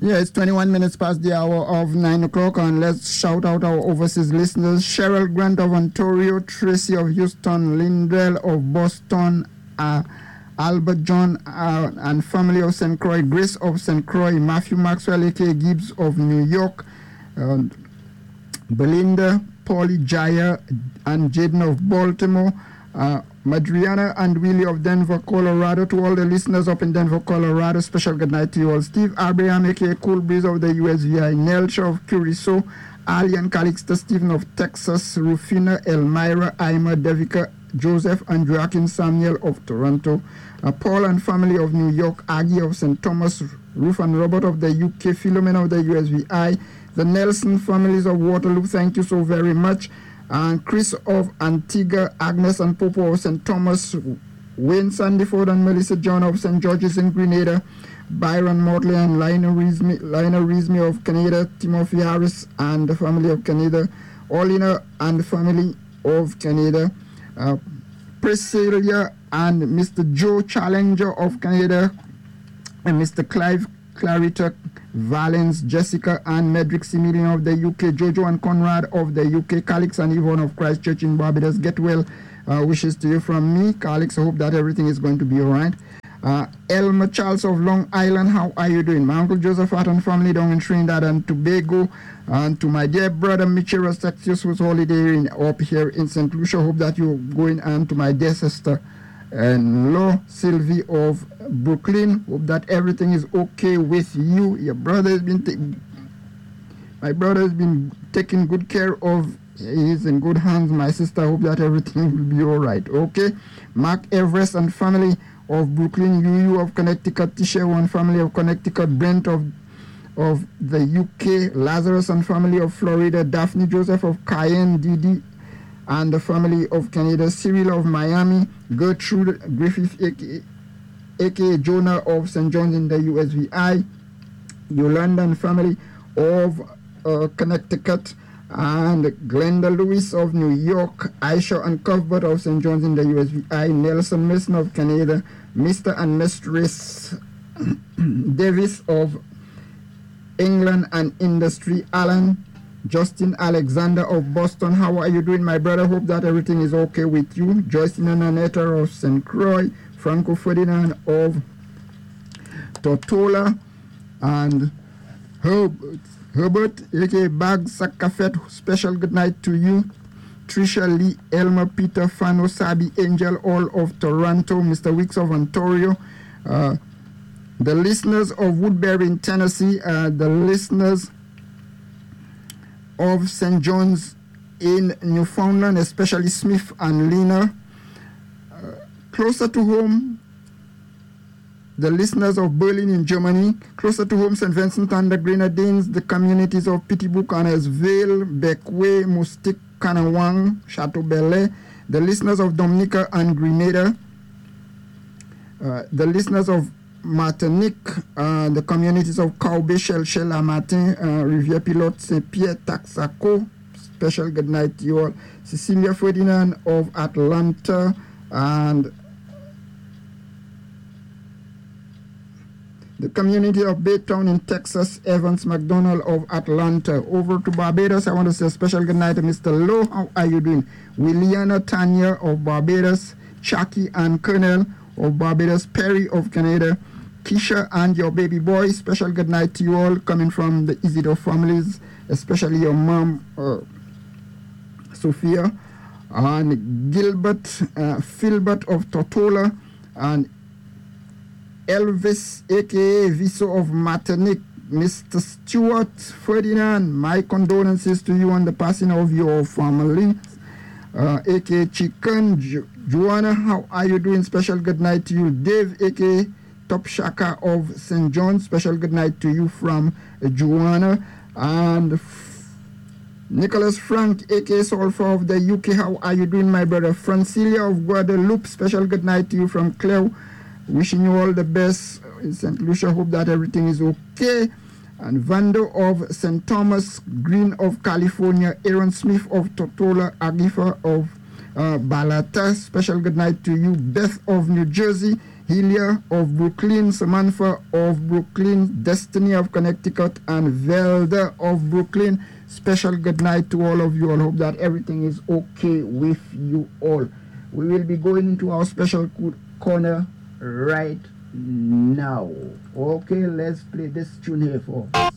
Yeah, it's 21 minutes past the hour of 9 o'clock, and let's shout out our overseas listeners. Cheryl Grant of Ontario, Tracy of Houston, Lindell of Boston, Albert John and family of St. Croix, Grace of St. Croix, Matthew Maxwell, A.K. Gibbs of New York, Belinda, Paulie Jaya, and Jaden of Baltimore, Madriana and Willie of Denver, Colorado. To all the listeners up in Denver, Colorado, special good night to you all. Steve Abraham, a.k.a. Cool Breeze of the USVI, Nelcha of Curacao, Ali and Calixta, Stephen of Texas, Rufina, Elmira, Ima, Devika, Joseph and Joaquin Samuel of Toronto, Paul and family of New York, Aggie of St. Thomas, Ruth and Robert of the UK, Philomena of the USVI, the Nelson families of Waterloo, thank you so very much. And Chris of Antigua, Agnes and Popo of St. Thomas, Wayne Sandyford and Melissa John of St. George's in Grenada, Byron Motley and Lionel Reesme of Canada, Timothy Harris and the family of Canada, Olina and the family of Canada, Priscilla and Mr. Joe Challenger of Canada, and Mr. Clive Clarita Valence, Jessica and Medrick Similian of the UK, Jojo and Conrad of the UK, Calix and Yvonne of Christchurch in Barbados. Get well wishes to you from me, Calix. I hope that everything is going to be all right. Elmer Charles of Long Island, how are you doing? My Uncle Joseph and family down in Trinidad and Tobago. And to my dear brother Mitchell Rostactius, who's holidaying up here in St. Lucia, hope that you're going. And to my dear sister and Lo Sylvie of Brooklyn, hope that everything is okay with you. Your brother has been my brother has been taking good care of. He's in good hands. My sister, hope that everything will be all right. Okay, Mark Everest and family of Brooklyn, UU of Connecticut, Tisha and family of Connecticut, Brent of the UK, Lazarus and family of Florida, Daphne Joseph of Cayenne, Didi and the family of Canada, Cyril of Miami, Gertrude Griffith, aka Jonah of St. John's in the USVI, Yolanda and family of Connecticut, and Glenda Lewis of New York, Aisha and Cuthbert of St. John's in the USVI, Nelson Mason of Canada, Mr. and Mistress Davis of England and Industry, Alan Justin Alexander of Boston. How are you doing, my brother? Hope that everything is okay with you. Joycelyn and Aneta of St. Croix, Franco Ferdinand of Tortola, and Herbert, aka Bag Sakafet, special good night to you. Trisha Lee, Elmer, Peter, Fano, Sabi, Angel, all of Toronto, Mr. Wicks of Ontario, the listeners of Woodbury in Tennessee, the listeners of St. John's in Newfoundland, especially Smith and Lena. Closer to home, the listeners of Berlin in Germany. Closer to home, St. Vincent and the Grenadines, the communities of Pittsburgh, Connersville, Beckway, Moustique, Kanawang, Chateau Bel, the listeners of Dominica and Grenada, the listeners of Martinique, the communities of Cowbay, Shell, La Martin, Rivière Pilote, Saint-Pierre, Taxaco, special good night to you all. Cecilia Ferdinand of Atlanta, and the community of Baytown in Texas, Evans McDonald of Atlanta. Over to Barbados, I want to say a special good night to Mr. Lowe. How are you doing? Williana Tanya of Barbados, Chucky and Colonel of Barbados, Perry of Canada, Keisha and your baby boy. Special good night to you all, coming from the Isidore families, especially your mom, Sophia, and Gilbert, Philbert of Tortola, and Elvis, aka Viso of Martinique, Mr. Stuart Ferdinand. My condolences to you on the passing of your family, aka Chicken. Joanna, how are you doing? Special good night to you. Dave, aka Top Shaka of St. John. Special good night to you from Joanna. And Nicholas Frank, aka Solfa of the UK. How are you doing, my brother? Francilia of Guadeloupe. Special good night to you from Claire. Wishing you all the best in St. Lucia. Hope that everything is okay. And Vando of St. Thomas, Green of California, Aaron Smith of Tortola, Agifa of Balata. Special good night to you. Beth of New Jersey, Helia of Brooklyn, Samantha of Brooklyn, Destiny of Connecticut, and Velda of Brooklyn. Special good night to all of you. I hope that everything is okay with you all. We will be going into our special corner right now. Okay, let's play this tune here for